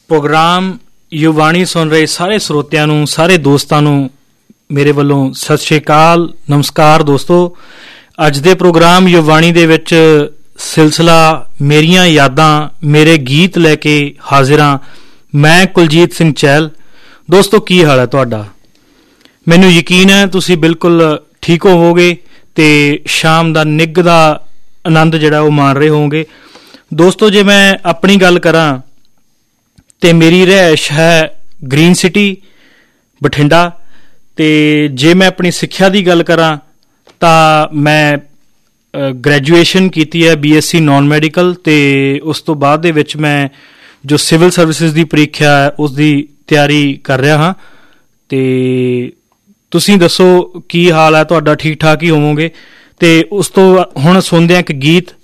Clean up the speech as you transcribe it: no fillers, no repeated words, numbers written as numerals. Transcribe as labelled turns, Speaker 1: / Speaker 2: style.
Speaker 1: Programme ਯੁਵਾਣੀ ਸੁਣ ਰਹੇ ਸਾਰੇ ਸਰੋਤਿਆਂ ਨੂੰ, ਸਾਰੇ ਦੋਸਤਾਂ ਨੂੰ ਮੇਰੇ ਵੱਲੋਂ ਸਤਿ ਸ਼੍ਰੀ ਅਕਾਲ, ਨਮਸਕਾਰ ਦੋਸਤੋ। ਅੱਜ ਦੇ ਪ੍ਰੋਗਰਾਮ ਯੁਵਾਣੀ ਦੇ ਵਿੱਚ ਸਿਲਸਿਲਾ ਮੇਰੀਆਂ ਯਾਦਾਂ, ਮੇਰੇ ਗੀਤ ਲੈ ਕੇ ਹਾਜ਼ਰ ਹਾਂ। ਮੈਂ ਕੁਲਜੀਤ ਸਿੰਘ ਚਹਿਲ। ਦੋਸਤੋ, ਕੀ ਹਾਲ ਹੈ ਤੁਹਾਡਾ? ਮੈਨੂੰ ਯਕੀਨ ਹੈ ਤੁਸੀਂ ਬਿਲਕੁਲ ਠੀਕ ਹੋਵੋਗੇ ਅਤੇ ਸ਼ਾਮ ਦਾ ਨਿੱਘ ਦਾ ਆਨੰਦ ਜਿਹੜਾ ਉਹ ਮਾਣ ਰਹੇ ਹੋਵੋਗੇ। ਦੋਸਤੋ, ਜੇ ਮੈਂ ਆਪਣੀ ਗੱਲ ਕਰਾਂ ਅਤੇ ਮੇਰੀ ਰਿਹਾਇਸ਼ ਹੈ ਗ੍ਰੀਨ ਸਿਟੀ ਬਠਿੰਡਾ, ਅਤੇ ਜੇ ਮੈਂ ਆਪਣੀ ਸਿੱਖਿਆ ਦੀ ਗੱਲ ਕਰਾਂ ਤਾਂ ਮੈਂ ਗ੍ਰੈਜੂਏਸ਼ਨ ਕੀਤੀ ਹੈ BSc ਨੋਨ ਮੈਡੀਕਲ, ਅਤੇ ਉਸ ਤੋਂ ਬਾਅਦ ਦੇ ਵਿੱਚ ਮੈਂ ਜੋ ਸਿਵਲ ਸਰਵਿਸਿਜ਼ ਦੀ ਪ੍ਰੀਖਿਆ ਹੈ ਉਸ ਦੀ ਤਿਆਰੀ ਕਰ ਰਿਹਾ ਹਾਂ। ਅਤੇ ਤੁਸੀਂ ਦੱਸੋ ਕੀ ਹਾਲ ਹੈ ਤੁਹਾਡਾ? ਠੀਕ ਠਾਕ ਹੀ ਹੋਵੋਗੇ। ਅਤੇ ਉਸ ਤੋਂ ਹੁਣ ਸੁਣਦੇ ਹਾਂ ਇੱਕ ਗੀਤ